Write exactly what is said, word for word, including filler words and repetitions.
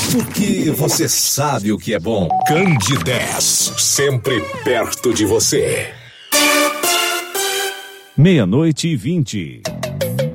Porque você sabe o que é bom. Candidez, sempre perto de você. Meia-noite e vinte.